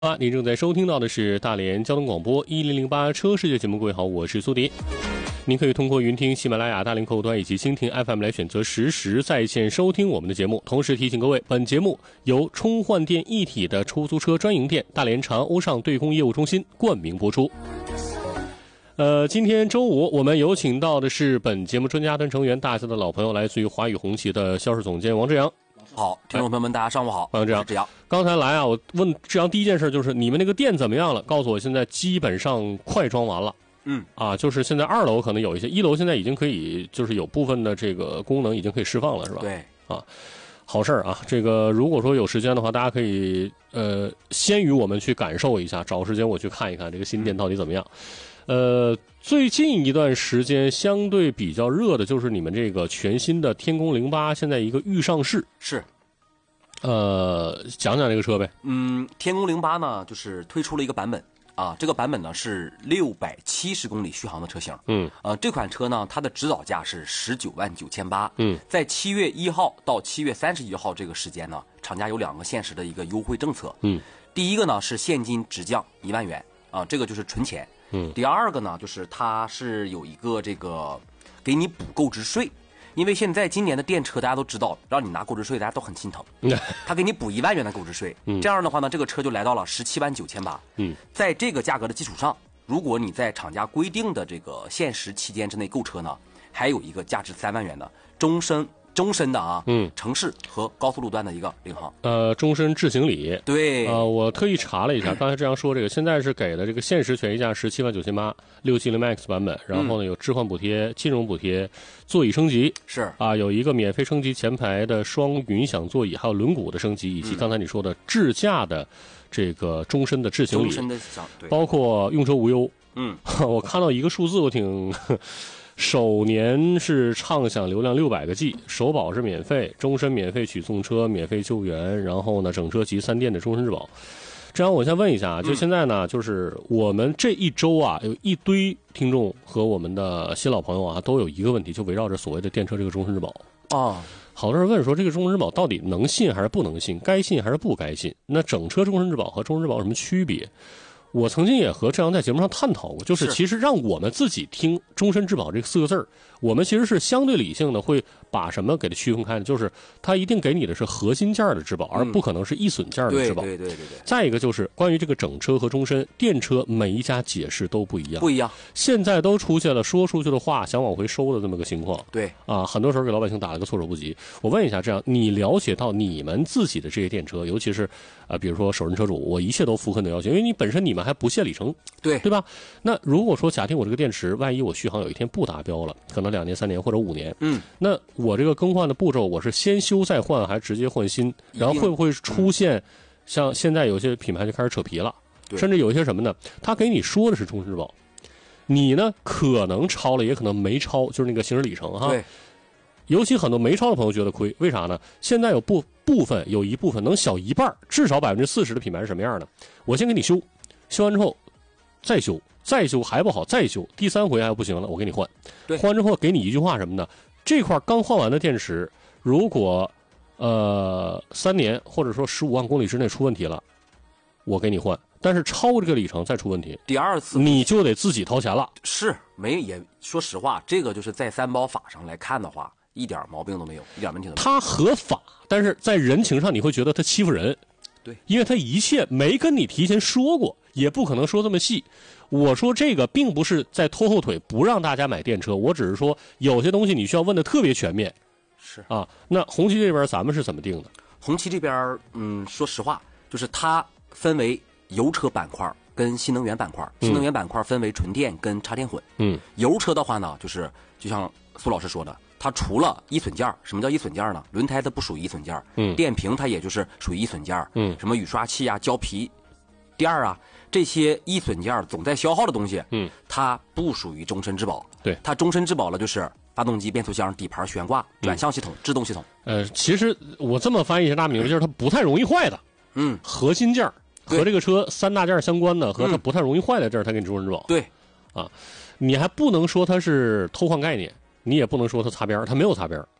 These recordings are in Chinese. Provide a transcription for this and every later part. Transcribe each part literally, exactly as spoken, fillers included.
啊，您正在收听到的是大连交通广播一零零八车世界节目，各位好，我是苏迪。您可以通过云听、喜马拉雅大连客户端以及蜻蜓 F M 来选择实时在线收听我们的节目。同时提醒各位，本节目由充换电一体的出租车专营店大连长欧尚对公业务中心冠名播出。呃，今天周五，我们有请到的是本节目专家团成员，大家的老朋友，来自于华宇红旗的销售总监王志阳。 好，听众朋友们，大家上午好， 欢迎志阳。 志阳， 刚才来啊，我问志阳第一件事就是你们那个店怎么样了？告诉我现在基本上快装完了。 嗯， 啊，就是现在二楼可能有一些，一楼现在已经可以，就是有部分的这个功能已经可以释放了，是吧？ 对， 啊，好事儿啊！这个如果说有时间的话，大家可以呃先于我们去感受一下，找时间我去看一看这个新店到底怎么样。呃，最近一段时间相对比较热的就是你们这个全新的天宫零八，现在一个预上市。 是， 呃，讲讲这个车呗。 嗯，天宫零八呢，就是推出了一个版本啊，这个版本呢是六百七十公里续航的车型。 嗯， 呃，这款车呢，它的指导价是十九万九千八。 嗯， 在七月一号到七月三十一号这个时间呢，厂家有两个限时的一个优惠政策。 嗯，第一个呢是现金直降一万元啊，这个就是纯钱。 嗯， 第二个呢，就是它是有一个这个给你补购置税，因为现在今年的电车大家都知道，让你拿购置税，大家都很心疼。 嗯， 他给你补一万元的购置税， 嗯， 这样的话呢，这个车就来到了十七万九千八。 嗯， 在这个价格的基础上，如果你在厂家规定的这个限时期间之内购车呢，还有一个价值三万元的终身。终身的啊， 嗯， 城市和高速路段的一个领航， 呃，终身智行礼， 对， 呃，我特意查了一下，刚才这样说，这个现在是给的这个限时权益价十七万九千八，六七零 Max 版本，然后呢有置换补贴、金融补贴、座椅升级， 是啊，有一个免费升级前排的双云享座椅，还有轮毂的升级，以及刚才你说的智驾的这个终身的智行礼， 终身的对， 包括用车无忧。 嗯， 我看到一个数字，我挺。首年是畅享流量六百个 G， 首保是免费，终身免费取送车，免费救援，然后呢，整车及三电的终身质保。这样，我先问一下啊，就现在呢，就是我们这一周啊，有一堆听众和我们的新老朋友啊，都有一个问题，就围绕着所谓的电车这个终身质保啊。 好多人问说，这个终身质保到底能信还是不能信？该信还是不该信？那整车终身质保和终身质保有什么区别？我曾经也和志阳在节目上探讨过，就是其实让我们自己听终身质保这四个字儿，我们其实是相对理性的，会把什么给它区分开的，就是它一定给你的是核心件的质保，而不可能是易损件的质保。 对对对对对。 再一个就是关于这个整车和终身，电车每一家解释都不一样， 不一样。现在都出现了说出去的话想往回收的这么个情况。 对啊，很多时候给老百姓打了个措手不及。我问一下，这样你了解到你们自己的这些电车，尤其是啊、呃，比如说首任车主，我一切都符合你的要求，因为你本身你们还不限里程。 对对吧？那如果说假定我这个电池，万一我续航有一天不达标了，可能两年、三年或者五年， 嗯， 那我这个更换的步骤，我是先修再换，还是直接换新？然后会不会出现、嗯、像现在有些品牌就开始扯皮了，甚至有一些什么呢？他给你说的是终身质保，你呢可能超了，也可能没超，就是那个行驶里程哈。 对。 尤其很多没超的朋友觉得亏，为啥呢？现在有部部分有一部分能小一半，至少百分之四十的品牌是什么样的？我先给你修。修完之后再修，再修还不好再修，第三回还不行了，我给你换。 对， 换之后给你一句话什么呢？这块刚换完的电池，如果呃三年或者说十五万公里之内出问题了，我给你换。但是超这个里程再出问题， 第二次你就得自己掏钱了。 是没也说实话，这个就是在三包法上来看的话，一点毛病都没有，一点问题都没有。 它合法，但是在人情上你会觉得它欺负人。 对， 因为他一切没跟你提前说过，也不可能说这么细。我说这个并不是在拖后腿不让大家买电车，我只是说有些东西你需要问的特别全面。 是啊，那红旗这边咱们是怎么定的？ 红旗这边，嗯，说实话，就是它分为油车板块跟新能源板块，新能源板块分为纯电跟插电混。 嗯， 油车的话呢，就是就像苏老师说的。它除了易损件，什么叫易损件呢？轮胎它不属于易损件， 嗯， 电瓶它也就是属于易损件， 嗯， 什么雨刷器啊、胶皮垫啊，这些易损件总在消耗的东西， 嗯， 它不属于终身质保。 对， 它终身质保了就是发动机、变速箱、底盘、悬挂、转向系统、嗯、制动系统。 呃，其实我这么翻译一下，大家明白，就是它不太容易坏的， 嗯， 核心件和这个车三大件相关的，和它不太容易坏的这儿，它给你终身质保。 对， 啊，你还不能说它是偷换概念。你也不能说它擦边，它没有擦边，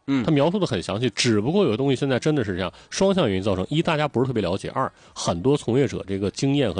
嗯， 他描述的很详细，只不过有的东西现在真的是这样，双向原因造成：一，大家不是特别了解；二，很多从业者这个经验和